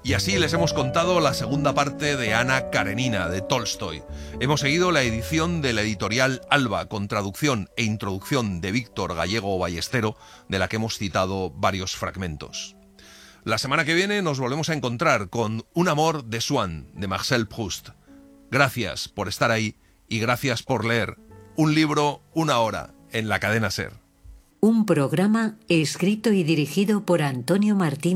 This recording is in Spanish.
Y así les hemos contado la segunda parte de Ana Karenina, de Tolstoy. Hemos seguido la edición de la editorial Alba, con traducción e introducción de Víctor Gallego Ballestero, de la que hemos citado varios fragmentos. La semana que viene nos volvemos a encontrar con Un amor de Swann, de Marcel Proust. Gracias por estar ahí y gracias por leer. Un libro, una hora, en la cadena SER. Un programa escrito y dirigido por Antonio Martín.